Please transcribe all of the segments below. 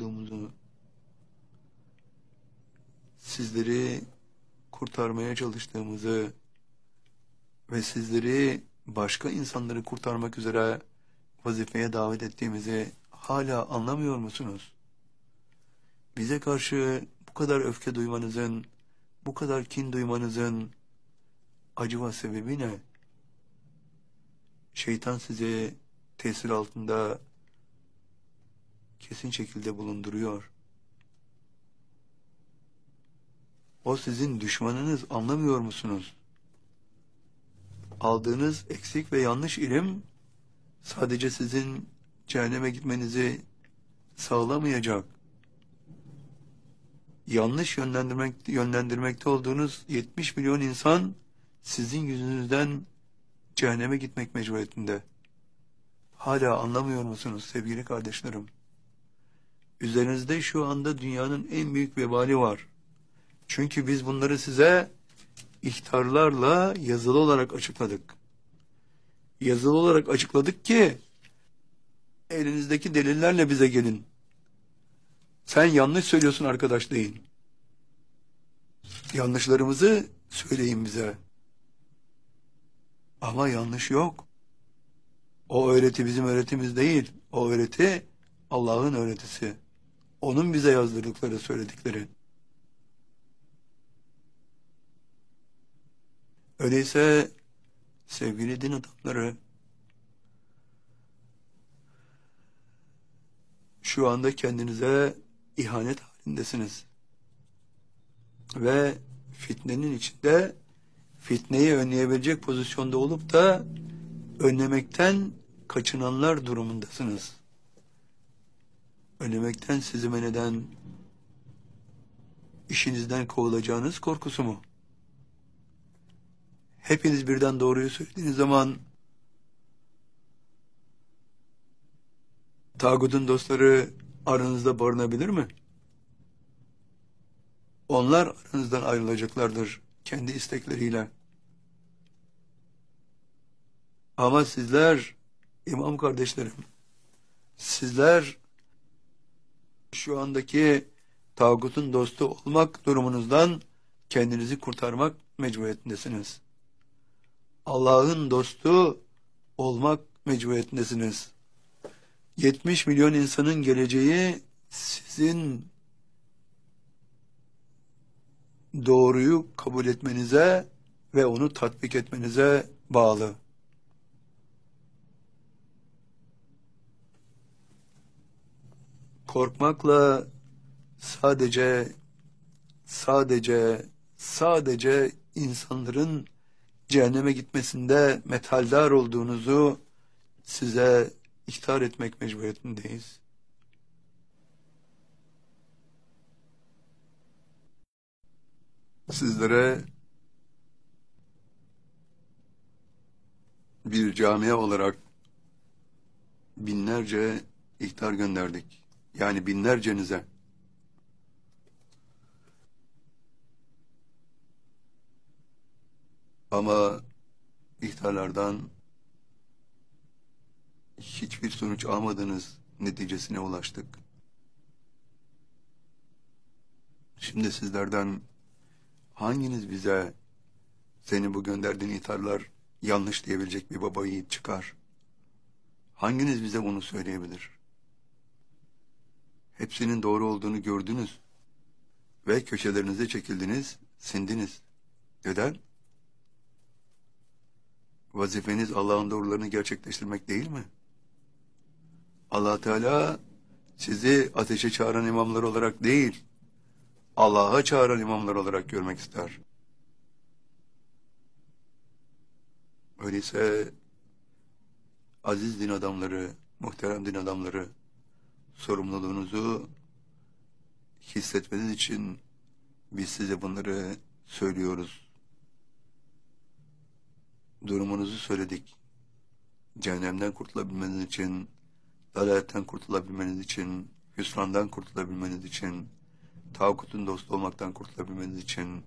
olduğumuzu, sizleri kurtarmaya çalıştığımızı ve sizleri başka insanları kurtarmak üzere vazifeye davet ettiğimizi hala anlamıyor musunuz? Bize karşı bu kadar öfke duymanızın, bu kadar kin duymanızın acaba sebebi ne? Şeytan sizi tesir altında kesin şekilde bulunduruyor. O sizin düşmanınız, anlamıyor musunuz? Aldığınız eksik ve yanlış ilim sadece sizin cehenneme gitmenizi sağlamayacak. Yanlış yönlendirmekte olduğunuz 70 milyon insan sizin yüzünüzden cehenneme gitmek mecburiyetinde. Hala anlamıyor musunuz sevgili kardeşlerim? Üzerinizde şu anda dünyanın en büyük vebali var. Çünkü biz bunları size ihtarlarla yazılı olarak açıkladık. Yazılı olarak açıkladık ki elinizdeki delillerle bize gelin. Sen yanlış söylüyorsun arkadaş deyin. Yanlışlarımızı söyleyin bize. Ama yanlış yok. O öğreti bizim öğretimiz değil. O öğreti Allah'ın öğretisi. Onun bize yazdırdıkları, söyledikleri. Öyleyse sevgili din adamları, şu anda kendinize ihanet halindesiniz. Ve fitnenin içinde fitneyi önleyebilecek pozisyonda olup da önlemekten kaçınanlar durumundasınız. Önlemekten sizi men eden işinizden kovulacağınız korkusu mu? Hepiniz birden doğruyu söylediğiniz zaman tağutun dostları aranızda barınabilir mi? Onlar aranızdan ayrılacaklardır kendi istekleriyle. Ama sizler, imam kardeşlerim, sizler şu andaki tağutun dostu olmak durumunuzdan kendinizi kurtarmak mecburiyetindesiniz. Allah'ın dostu olmak mecburiyetindesiniz. 70 milyon insanın geleceği sizin doğruyu kabul etmenize ve onu tatbik etmenize bağlı. Korkmakla sadece insanların cehenneme gitmesinde methaldar olduğunuzu size ihtar etmek mecburiyetindeyiz. Sizlere bir camia olarak binlerce ihtar gönderdik. Yani binlercenize. Ama ihtarlardan hiçbir sonuç almadığınız neticesine ulaştık. Şimdi sizlerden hanginiz bize senin bu gönderdiğin ihtarlar yanlış diyebilecek bir baba yiğit çıkar? Hanginiz bize bunu söyleyebilir? Hepsinin doğru olduğunu gördünüz ve köşelerinize çekildiniz, sindiniz. Neden? Vazifeniz Allah'ın doğrularını gerçekleştirmek değil mi? Allah Teala sizi ateşe çağıran imamlar olarak değil, Allah'a çağıran imamlar olarak görmek ister. Öyleyse aziz din adamları, muhterem din adamları, sorumluluğunuzu hissetmeniz için biz size bunları söylüyoruz. Durumunuzu söyledik. Cehennemden kurtulabilmeniz için, dalaletten kurtulabilmeniz için, hüsrandan kurtulabilmeniz için, tağutun dostu olmaktan kurtulabilmeniz için,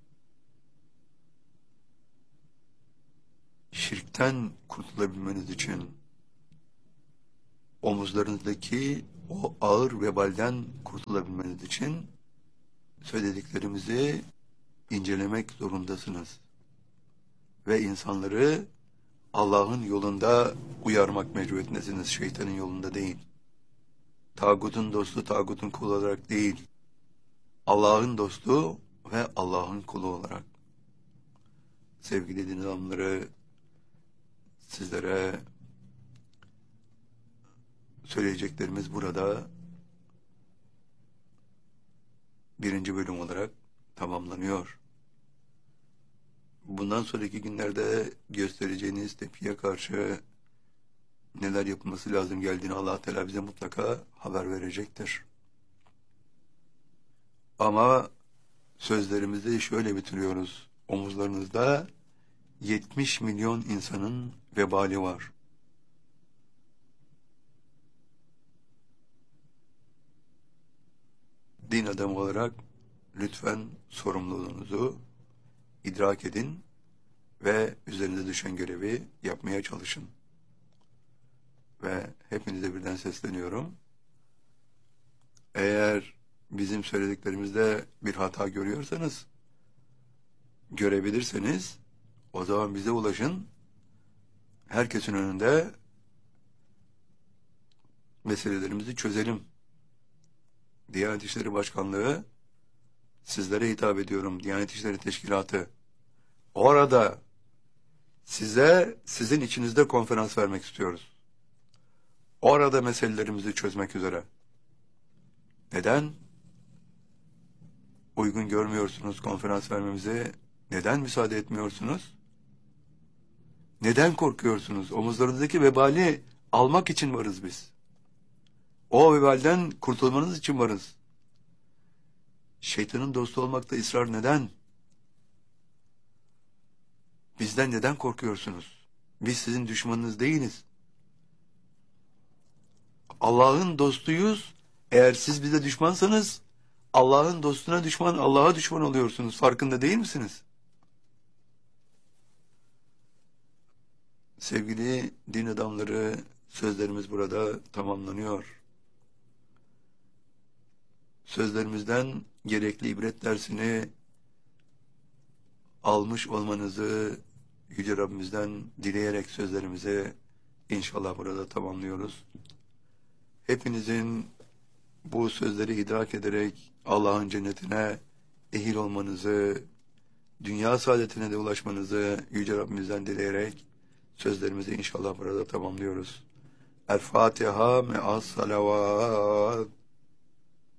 şirkten kurtulabilmeniz için, omuzlarınızdaki o ağır vebalden kurtulabilmeniz için söylediklerimizi incelemek zorundasınız. Ve insanları Allah'ın yolunda uyarmak mecburiyetindesiniz, şeytanın yolunda değil. Tağutun dostu, tağutun kulu olarak değil. Allah'ın dostu ve Allah'ın kulu olarak. Sevgili din adamları, sizlere söyleyeceklerimiz burada birinci bölüm olarak tamamlanıyor. Bundan sonraki günlerde göstereceğiniz tepkiye karşı neler yapılması lazım geldiğini Allah Teala bize mutlaka haber verecektir. Ama sözlerimizi şöyle bitiriyoruz. Omuzlarınızda 70 milyon insanın vebali var. Din adamı olarak lütfen sorumluluğunuzu idrak edin ve üzerinize düşen görevi yapmaya çalışın. Ve hepinize birden sesleniyorum. Eğer bizim söylediklerimizde bir hata görüyorsanız, görebilirseniz, o zaman bize ulaşın. Herkesin önünde meselelerimizi çözelim. Diyanet İşleri Başkanlığı, sizlere hitap ediyorum, Diyanet İşleri Teşkilatı. Orada size, sizin içinizde konferans vermek istiyoruz. Orada meselelerimizi çözmek üzere. Neden? Uygun görmüyorsunuz konferans vermemize. Neden müsaade etmiyorsunuz? Neden korkuyorsunuz? Omuzlarınızdaki vebali almak için varız biz. O vebalden kurtulmanız için varız. Şeytanın dostu olmakta ısrar neden? Bizden neden korkuyorsunuz? Biz sizin düşmanınız değiliz. Allah'ın dostuyuz. Eğer siz bize düşmansanız, Allah'ın dostuna düşman, Allah'a düşman oluyorsunuz. Farkında değil misiniz? Sevgili din adamları, sözlerimiz burada tamamlanıyor. Sözlerimizden gerekli ibret dersini almış olmanızı Yüce Rabbimizden dileyerek sözlerimizi inşallah burada tamamlıyoruz. Hepinizin bu sözleri idrak ederek Allah'ın cennetine ehil olmanızı, dünya saadetine de ulaşmanızı Yüce Rabbimizden dileyerek sözlerimizi inşallah burada tamamlıyoruz. El Fatiha me'as salavat.